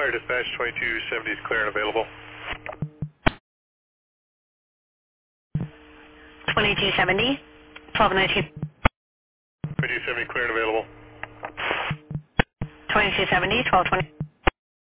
Fire Dispatch 2270 is clear and available. 2270, 1292. 2270 clear and available. 2270, 1220.